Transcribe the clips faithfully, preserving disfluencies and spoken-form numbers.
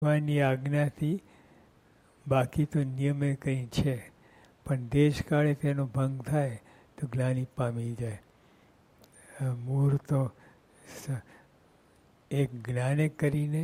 ભગવાનની આજ્ઞાથી, બાકી તો નિયમે કંઈ છે, પણ દેશકાળે તેનો ભંગ થાય તો ગ્લાનિ પામી જાય. મૂળ તો એક જ્ઞાને કરીને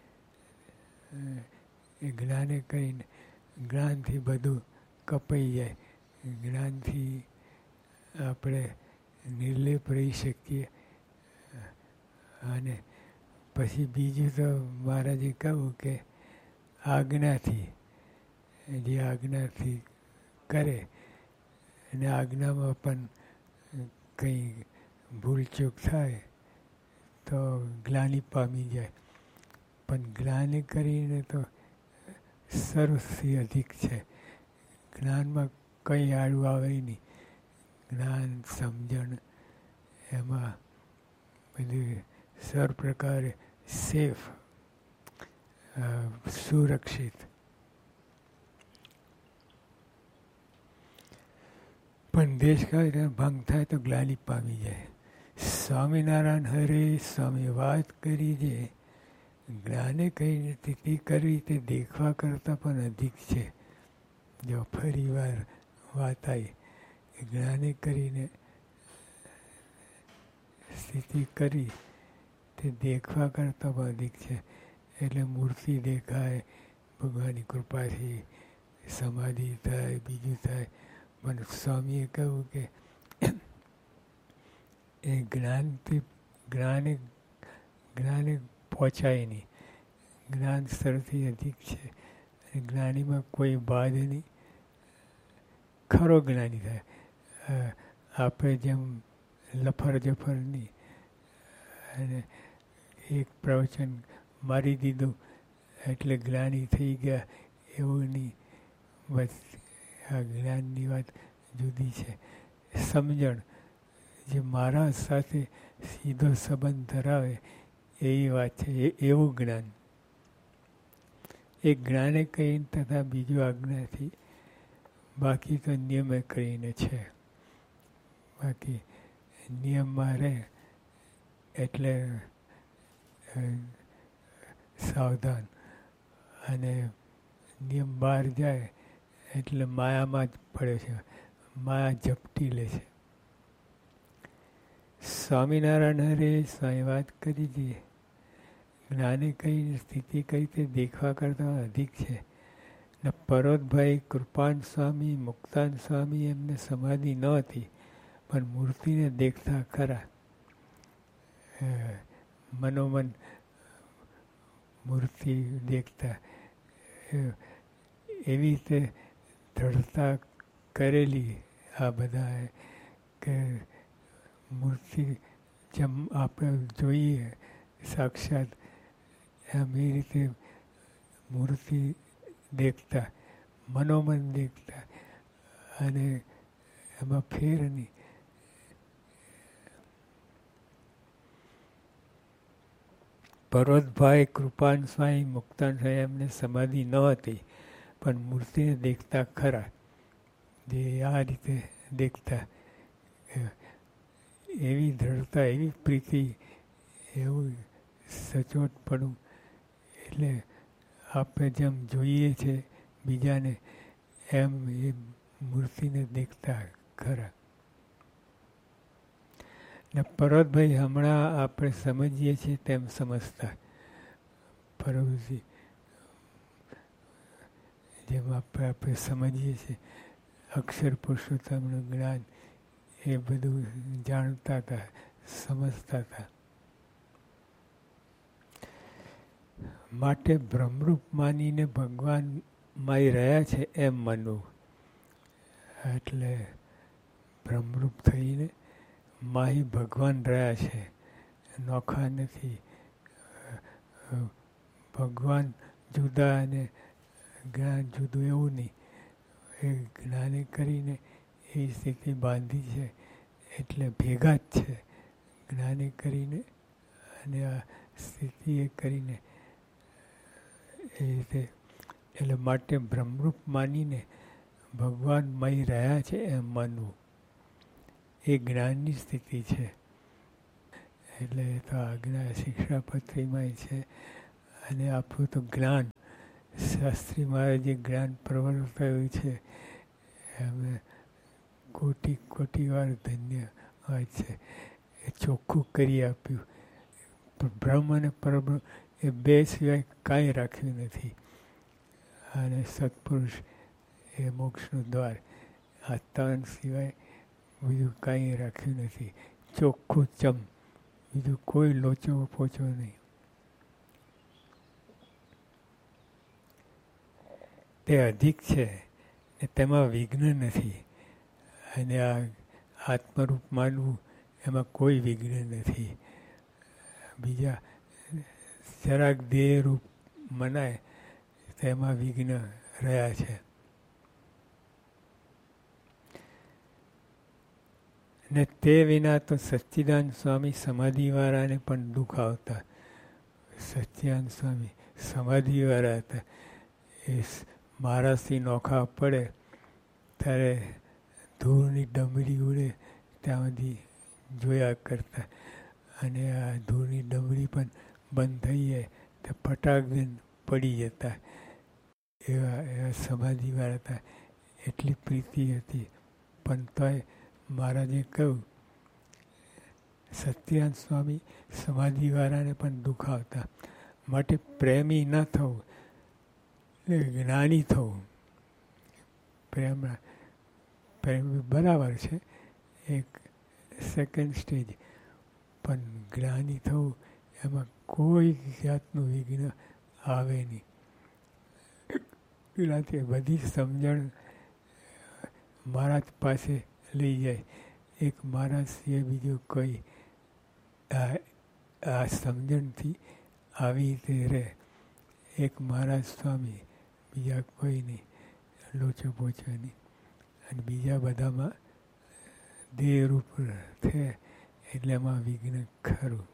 એ જ્ઞાને કરીને જ્ઞાનથી બધું કપાઈ જાય. જ્ઞાનથી આપણે નિર્લેપ રહી શકીએ. અને પછી બીજું તો મહારાજે કહ્યું કે આજ્ઞાથી, જે આજ્ઞાથી કરે અને આજ્ઞામાં પણ કંઈ ભૂલચૂક થાય તો ગ્લાનિ પામી જાય. પણ જ્ઞાને કરીને તો સર્વથી અધિક છે. જ્ઞાનમાં કંઈ આડું આવે નહીં. જ્ઞાન, સમજણ એમાં બધી સર્વ પ્રકારે સેફ, સુરક્ષિત. પણ દેશકાળ ભંગ થાય તો ગ્લાનિ પામી જાય. સ્વામિનારાયણ હરે સ્વામી વાત કરી છે, જ્ઞાને કઈ સ્થિતિ કરવી તે દેખવા કરતાં પણ અધિક છે. જો ફરી વાર વાત આવી, જ્ઞાને કરીને સ્થિતિ કરી તે દેખવા કરતાં પણ અધિક છે. એટલે મૂર્તિ દેખાય, ભગવાનની કૃપાથી સમાધિ થાય, બીજું થાય. પણ સ્વામીએ કહ્યું કે એ જ્ઞાનથી જ્ઞાને જ્ઞાને પહોંચાય નહીં. જ્ઞાન સર્વથી અધિક છે. જ્ઞાનીમાં કોઈ બાધ નહીં. ખરો જ્ઞાની થાય. આપણે જેમ લફર જફર નહીં અને એક પ્રવચન મારી દીધું એટલે જ્ઞાની થઈ ગયા એવું નહીં. બસ આ જ્ઞાનની વાત જુદી છે. સમજણ, જે મારા સાથે સીધો સંબંધ ધરાવે એવી વાત છે. એ એવું જ્ઞાન. એક જ્ઞાને કહીને તથા બીજું આજ્ઞાથી, બાકી તો નિયમે કરીને છે. બાકી નિયમમાં રહે એટલે સાવધાન, અને નિયમ બહાર જાય એટલે માયામાં જ પડે છે. માયા ઝપટી લે છે. સ્વામિનારાયણ હરે સ્વામી વાત કરી હતી, જ્ઞાને કઈ સ્થિતિ કઈ તે દેખવા કરતાં અધિક છે. ને પરોતભાઈ કૃપાન સ્વામી, મુક્તાન સ્વામી એમને સમાધિ ન હતી, પણ મૂર્તિને દેખતા ખરા. મનોમન મૂર્તિ દેખતા એવી રીતે દ્રઢતા કરેલી આ બધાએ કે મૂર્તિ જેમ આપણે જોઈએ સાક્ષાત એમ એ રીતે મૂર્તિ દેખતા, મનોમન દેખતા, અને એમાં ફેર નહીં. પર્વતભાઈ કૃપાન સ્વામી, મુક્તાન સ્વામી એમને સમાધિ ન હતી, પણ મૂર્તિને દેખતા ખરા. જે આ રીતે દેખતા, એવી દ્રઢતા, એવી પ્રીતિ, એવું સચોટપણું. એટલે આપણે જેમ જોઈએ છે બીજાને એમ એ મૂર્તિને દેખતા ખરા. ને પર્વતભાઈ હમણાં આપણે સમજીએ છીએ તેમ સમજતા. પર્વતજી જેમ આપણે આપણે સમજીએ છીએ અક્ષર પુરુષોત્તમનું જ્ઞાન, એ બધું જાણતા હતા, સમજતા હતા. માટે બ્રહ્મરૂપ માનીને ભગવાન માય રહ્યા છે એમ માનવું. એટલે બ્રહ્મરૂપ થઈને માહી ભગવાન રહ્યા છે, નોખા નથી. ભગવાન જુદા અને જ્ઞાન જુદું એવું નહીં. એ જ્ઞાને કરીને એ સ્થિતિ બાંધી છે એટલે ભેગા જ છે. જ્ઞાને કરીને અને આ સ્થિતિએ કરીને એ રીતે. એટલે માટે બ્રહ્મરૂપ માનીને ભગવાન મય રહ્યા છે એમ માનવું એ જ્ઞાનની સ્થિતિ છે. એટલે તો આજ્ઞા શિક્ષાપત્રીમાંય છે અને આપણું તો જ્ઞાન શાસ્ત્રી મહારાજે જ્ઞાન પ્રવર્તાવ્યું છે. અમે કોટી કોટી વાર ધન્ય હોય છે. એ ચોખ્ખું કરી આપ્યું. બ્રહ્મ અને પરબ્રહ્મ એ બે સિવાય કાંઈ રાખ્યું નથી. અને સત્પુરુષ એ મોક્ષનું દ્વાર. આ ત્રણ સિવાય બીજું કાંઈ રાખ્યું નથી. ચોખ્ખું ચમ, બીજું કોઈ લોચો પોચો નહીં. તે અધિક છે ને તેમાં વિઘ્ન નથી. અને આ આત્મરૂપ માનવું એમાં કોઈ વિઘ્ન નથી. બીજા જરાક દેહરૂપ મનાય તેમાં વિઘ્ન રહ્યા છે. ને તે વિના તો સચ્ચિદાનંદ સ્વામી સમાધિવાળાને પણ દુઃખ આવતા. સચ્ચિદાનંદ સ્વામી સમાધિવાળા હતા. એ મહારાજથી નોખા પડે ત્યારે ધૂળની ડમરી ઉડે ત્યાં સુધી જોયા કરતા. અને આ ધૂળની ડમરી પણ બંધ થઈ જાય તો ફટાક દઈને પડી જતા. એવા એવા સમાધિવાળા હતા. એટલી પ્રીતિ હતી. પણ તોય મહારાજે કહ્યું સત્યાનંદ સ્વામી સમાધિવાળાને પણ દુઃખ આવતા. માટે પ્રેમી ન થવું, જ્ઞાની થવું. પ્રેમ પ્રેમ બરાબર છે, એક સેકન્ડ સ્ટેજ. પણ જ્ઞાની થવું એમાં કોઈ જાતનું વિઘ્ન આવે નહીં. એનાથી બધી સમજણ મહારાજ પાસે લઈ જાય. એક મહારાજ સિવાય બીજું કોઈ આ આ સમજણથી આવી રીતે રહે. એક મહારાજ સ્વામી, બીજા કોઈ નહીં, લોચો પોચો નહીં. અને બીજા બધામાં દેહરૂપ છે એટલે એમાં વિઘ્ન ખરું.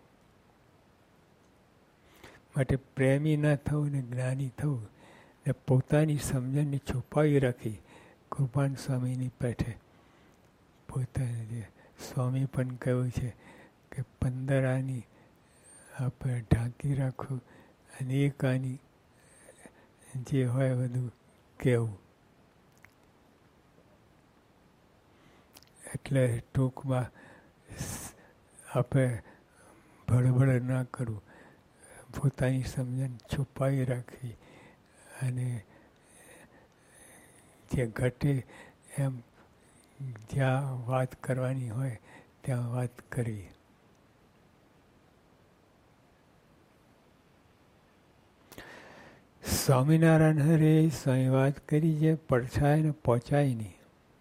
માટે પ્રેમી ના થવું ને જ્ઞાની થવું ને પોતાની સમજણને છુપાવી રાખી કૃપાન સ્વામીની પેઠે. પોતાને જે સ્વામી પણ કહ્યું છે કે પંદર આની આપણે ઢાંકી રાખવું અને એક આની જે હોય બધું કહેવું. એટલે ટૂંકમાં આપણે ભડભડ ના કરવું, પોતાની સમજણ છુપાવી રાખવી અને જે ઘટે એમ જ્યાં વાત કરવાની હોય ત્યાં વાત કરવી. સ્વામિનારાયણ હરે સ્વામી વાત કરી છે પડછાય ને પહોંચાય નહીં.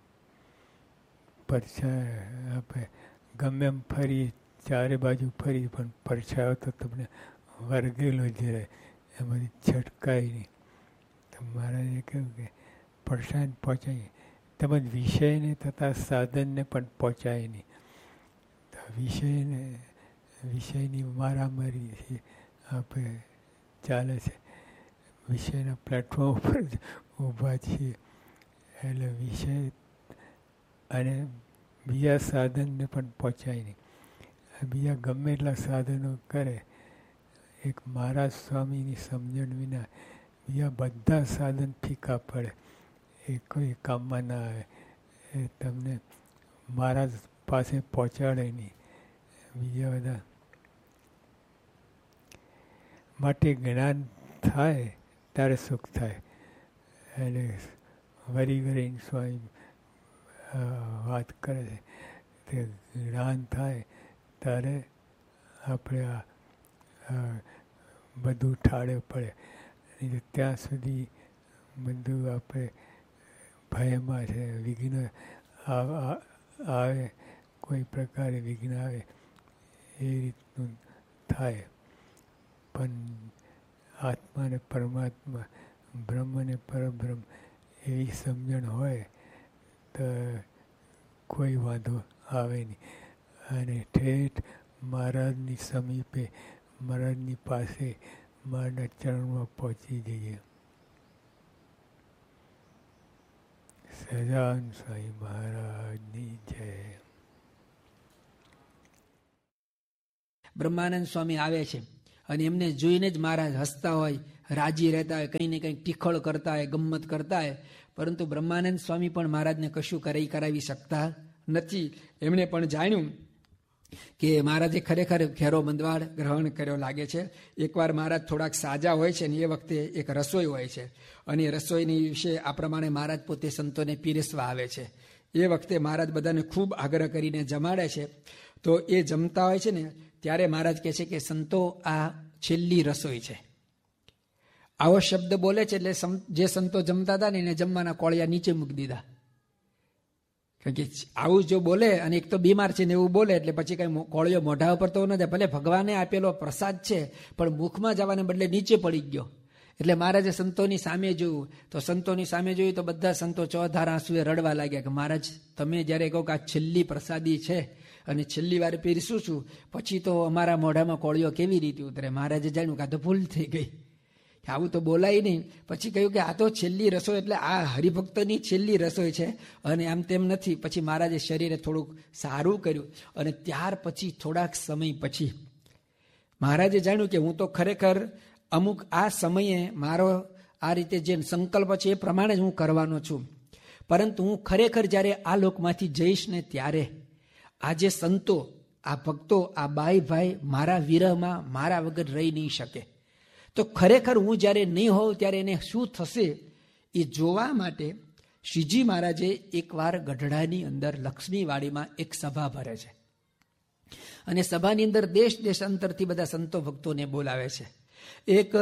પડછાય આપણે ગમે એમ ફરી, ચારે બાજુ ફરી, પણ પડછાયો તો તમને વર્ગેલો જ રહે, એમાંથી છટકાય નહીં. તો મહારાજે કહ્યું કે પડછાય ને પહોંચાય તેમજ વિષયને તથા સાધનને પણ પહોંચાય નહીં. તો વિષયને વિષયની મારામારી આપણે ચાલે છે. વિષયના પ્લેટફોર્મ ઉપર જ ઊભા છીએ. એટલે વિષય અને બીજા સાધનને પણ પહોંચાય નહીં. બીજા ગમે એટલા સાધનો કરે, એક મહારાજ સ્વામીની સમજણ વિના બીજા બધા સાધન ફીકા પડે. એ કોઈ કામમાં ના આવે. એ તમને મહારાજ પાસે પહોંચાડે નહીં. બીજા બધા માટે જ્ઞાન થાય ત્યારે સુખ થાય. એટલે વરી વરીને સ્વામી વાત કરે છે કે જ્ઞાન થાય ત્યારે આપણે આ બધું ઠાળે પડે. નહીં ત્યાં સુધી બધું આપણે ભયમાં છે. વિઘ્ન આવે, કોઈ પ્રકારે વિઘ્ન આવે એ રીતનું થાય. પણ આત્મા ને પરમાત્મા, બ્રહ્મ ને પરબ્રહ્મ એવી સમજણ હોય તો કોઈ વાંધો આવે નહીં. અને ઠેઠ મહારાજની સમીપે, મહારાજની પાસે, મહારાજના ચરણમાં પહોંચી જઈએ. સહજાનંદ સ્વામી મહારાજની જય. બ્રહ્માનંદ સ્વામી આવે છે. અને એમને જોઈને જ મહારાજ હસતા હોય, રાજી રહેતા હોય, કંઈ ને કંઈ ટીખળ કરતા હોય, ગમ્મત કરતા હોય. પરંતુ બ્રહ્માનંદ સ્વામી પણ મહારાજને કશું કરાવી કરાવી શકતા નથી. એમણે પણ જાણ્યું કે મહારાજે ખરેખર ઘેરો મંદવાડ ગ્રહણ કર્યો લાગે છે. એકવાર મહારાજ થોડાક સાજા હોય છે ને એ વખતે એક રસોઈ હોય છે, અને એ રસોઈની વિશે આ પ્રમાણે મહારાજ પોતે સંતોને પીરસવા આવે છે. એ વખતે મહારાજ બધાને ખૂબ આગ્રહ કરીને જમાડે છે. તો એ જમતા હોય છે ને ત્યારે મહારાજ કહે છે કે સંતો, આ છેલ્લી રસોઈ છે. આવો શબ્દ બોલે છે એટલે જે સંતો જમતા હતા ને એને જમવાના કોળિયા નીચે મૂકી દીધા. કારણ કે આવું જો બોલે, અને એક તો બીમાર છે ને એવું બોલે, એટલે પછી કઈ કોળિયો મોઢા ઉપર તો ન જાય. ભલે ભગવાને આપેલો પ્રસાદ છે, પણ મુખમાં જવાને બદલે નીચે પડી ગયો. એટલે મહારાજે સંતોની સામે જોયું. તો સંતોની સામે જોયું તો બધા સંતો ચોધાર આંસુએ રડવા લાગ્યા કે મહારાજ, તમે જ્યારે કહો કે આ છેલ્લી પ્રસાદી છે અને છેલ્લી વાર પીરસું છું, પછી તો અમારા મોઢામાં કોળિયો કેવી રીતે ઉતરે? મહારાજે જાણ્યું કે આ તો ભૂલ થઈ ગઈ, આવું તો બોલાય નહીં. પછી કહ્યું કે આ તો છેલ્લી રસોઈ, એટલે આ હરિભક્તની છેલ્લી રસોઈ છે, અને આમ તેમ નથી. પછી મહારાજે શરીરે થોડુંક સારું કર્યું, અને ત્યાર પછી થોડાક સમય પછી મહારાજે જાણ્યું કે હું તો ખરેખર અમુક આ સમયે મારો આ રીતે જે સંકલ્પ છે એ પ્રમાણે જ હું કરવાનો છું. પરંતુ હું ખરેખર જ્યારે આ લોકમાંથી જઈશ ને ત્યારે આ જે સંતો, આ ભક્તો, આ બાઈ ભાઈ મારા વિરહમાં મારા વગર રહી નહીં શકે. તો ખરેખર હું જ્યારે નહીં હોઉં ત્યારે એને શું થશે એ જોવા માટે શ્રીજી મહારાજે એકવાર ગઢડાની અંદર લક્ષ્મીવાડીમાં એક સભા ભરે છે. અને સભાની અંદર દેશ દેશાંતરથી બધા સંતો ભક્તોને બોલાવે છે. એક